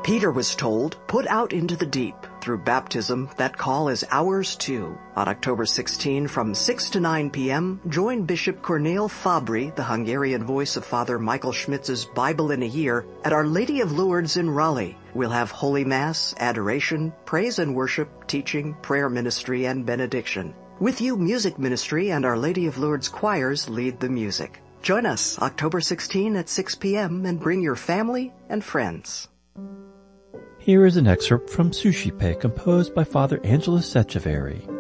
Peter was told, "Put out into the deep." Through baptism, that call is ours too. On October 16 from 6 to 9 p.m., join Bishop Cornél Fabri, the Hungarian voice of Father Michael Schmitz's Bible in a Year, at Our Lady of Lourdes in Raleigh. We'll have Holy Mass, adoration, praise and worship, teaching, prayer ministry, and benediction. With You Music Ministry and Our Lady of Lourdes choirs lead the music. Join us October 16 at 6 p.m. and bring your family and friends. Here is an excerpt from Suscipe, composed by Father Angelos Sechaveri.